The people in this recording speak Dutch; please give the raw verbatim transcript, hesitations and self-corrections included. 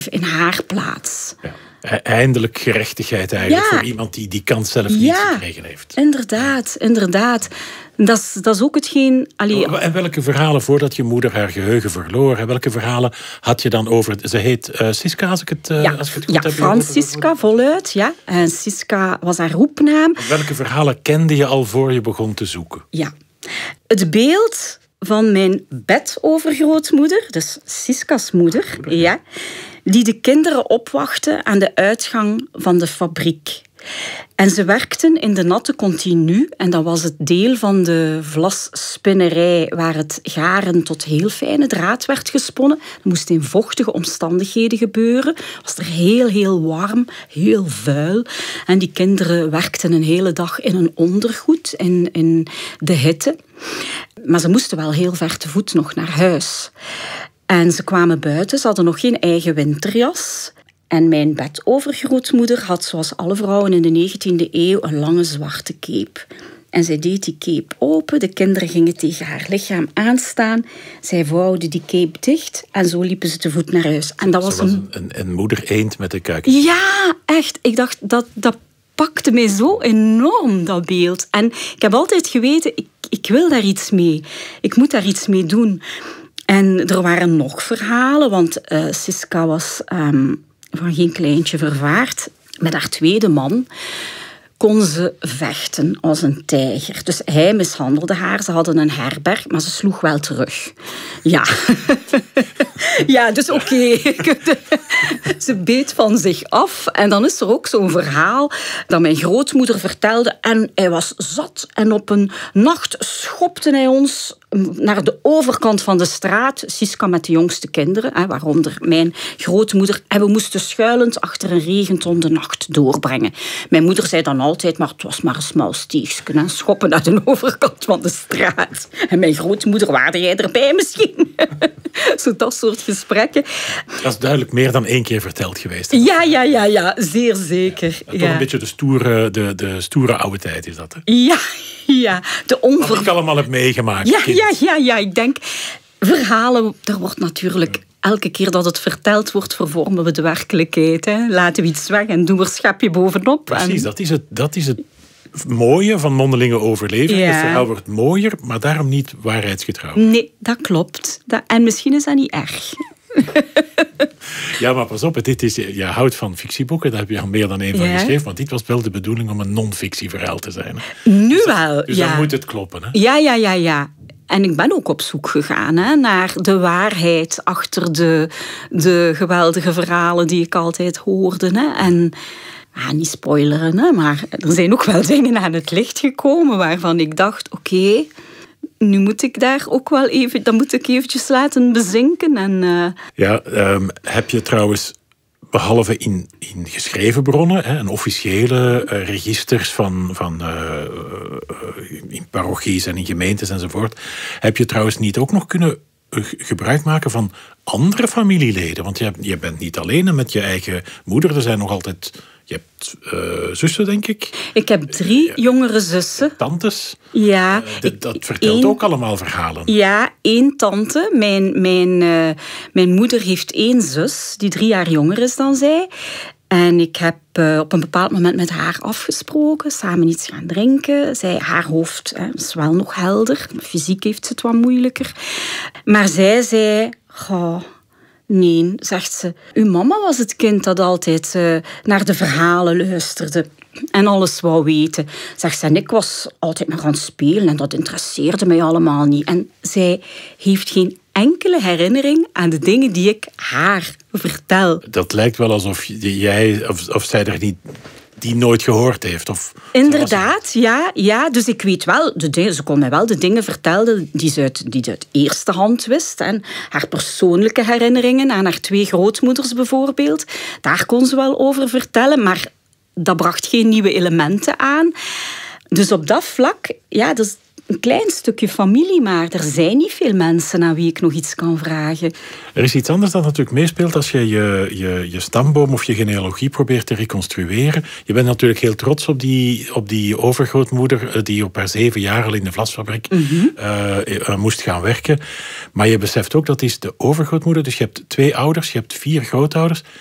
in haar plaats. Ja. Eindelijk gerechtigheid eigenlijk ja. voor iemand die die kans zelf niet ja. gekregen heeft. Inderdaad, inderdaad. Dat is, dat is ook hetgeen... Allee, en welke verhalen, voordat je moeder haar geheugen verloor, welke verhalen had je dan over... Ze heet uh, Siska, als ik het, uh, ja. als ik het goed ja, heb. Francisca, voluit. Ja. En Siska was haar roepnaam. Welke verhalen kende je al voor je begon te zoeken? Ja. Het beeld van mijn bedovergrootmoeder, dus Siska's moeder, ja, die de kinderen opwachtte aan de uitgang van de fabriek. En ze werkten in de natte continu, en dat was het deel van de vlasspinnerij waar het garen tot heel fijne draad werd gesponnen. Dat moest in vochtige omstandigheden gebeuren. Het was er heel, heel warm, heel vuil. En die kinderen werkten een hele dag in een ondergoed, in, in de hitte. Maar ze moesten wel heel ver te voet nog naar huis. En ze kwamen buiten, ze hadden nog geen eigen winterjas. En mijn bedovergrootmoeder had, zoals alle vrouwen in de negentiende eeuw, een lange zwarte cape. En zij deed die cape open, de kinderen gingen tegen haar lichaam aanstaan. Zij vouwde die cape dicht en zo liepen ze te voet naar huis. En dat was, was een... een, een moeder eend met de kuikens. Ja, echt. Ik dacht, dat, dat pakte mij zo enorm, dat beeld. En ik heb altijd geweten, ik, ik wil daar iets mee. Ik moet daar iets mee doen. En er waren nog verhalen, want uh, Siska was... Um, van geen kleintje vervaard. Met haar tweede man kon ze vechten als een tijger. Dus hij mishandelde haar. Ze hadden een herberg, maar ze sloeg wel terug. Ja, ja dus oké. Okay. Ze beet van zich af. En dan is er ook zo'n verhaal dat mijn grootmoeder vertelde. En hij was zat. En op een nacht schopte hij ons naar de overkant van de straat. Siska met de jongste kinderen, waaronder mijn grootmoeder. En we moesten schuilend achter een regenton de nacht doorbrengen. Mijn moeder zei dan altijd, maar het was maar een smal steegje. Schoppen naar de overkant van de straat. En mijn grootmoeder, waarde jij erbij misschien? Zo dat soort gesprekken. Dat is duidelijk meer dan één keer verteld geweest. Hè? Ja, ja, ja, ja, zeer zeker. Ja, toch ja. een beetje de stoere, de, de stoere oude tijd is dat, hè? Ja, ja. De onver... Wat ik allemaal heb meegemaakt. Ja, ja, ja, ja, ik denk... Verhalen, er wordt natuurlijk... Elke keer dat het verteld wordt, vervormen we de werkelijkheid. Hè. Laten we iets weg en doen we er schepje bovenop. Precies, en... dat is het... Dat is het mooie van mondelinge overleving. Ja. Het verhaal wordt mooier, maar daarom niet waarheidsgetrouw. Nee, dat klopt. Dat, en misschien is dat niet erg. Ja, maar pas op, dit is, je houdt van fictieboeken, daar heb je al meer dan één van ja. geschreven, want dit was wel de bedoeling om een non-fictieverhaal te zijn. Hè. Nu dus wel, dat, Dus ja. dan moet het kloppen. Hè. Ja, ja, ja, ja. En ik ben ook op zoek gegaan hè, naar de waarheid achter de, de geweldige verhalen die ik altijd hoorde. Hè. En... Ah, niet spoileren, hè, maar er zijn ook wel dingen aan het licht gekomen waarvan ik dacht, oké, okay, nu moet ik daar ook wel even, dat moet ik eventjes laten bezinken. En, uh... Ja, um, heb je trouwens, behalve in, in geschreven bronnen, hè, en officiële uh, registers van, van uh, uh, in parochies en in gemeentes enzovoort, heb je trouwens niet ook nog kunnen gebruik maken van andere familieleden? Want je, je bent niet alleen met je eigen moeder, er zijn nog altijd... Je hebt uh, zussen, denk ik. Ik heb drie uh, jongere zussen. Tantes. Ja. Uh, dat, dat vertelt een, ook allemaal verhalen. Ja, één tante. Mijn, mijn, uh, mijn moeder heeft één zus die drie jaar jonger is dan zij. En ik heb uh, op een bepaald moment met haar afgesproken, samen iets gaan drinken. Zij, haar hoofd hè, is wel nog helder. Fysiek heeft ze het wat moeilijker. Maar zij zei... Goh, nee, zegt ze. Uw mama was het kind dat altijd uh, naar de verhalen luisterde en alles wou weten. Zegt ze, en ik was altijd maar gaan spelen en dat interesseerde mij allemaal niet. En zij heeft geen enkele herinnering aan de dingen die ik haar vertel. Dat lijkt wel alsof jij of, of zij er niet... die nooit gehoord heeft. Of Inderdaad, ja, ja. Dus ik weet wel, de dingen, ze kon mij wel de dingen vertellen die ze uit, die ze uit eerste hand wist. En haar persoonlijke herinneringen aan haar twee grootmoeders bijvoorbeeld, daar kon ze wel over vertellen, maar dat bracht geen nieuwe elementen aan. Dus op dat vlak, ja, dus een klein stukje familie maar. Er zijn niet veel mensen aan wie ik nog iets kan vragen. Er is iets anders dat natuurlijk meespeelt als je je, je je stamboom of je genealogie probeert te reconstrueren. Je bent natuurlijk heel trots op die, op die overgrootmoeder die op haar zeven jaar al in de vlasfabriek mm-hmm. uh, uh, moest gaan werken. Maar je beseft ook dat is de overgrootmoeder. Dus je hebt twee ouders, je hebt vier grootouders.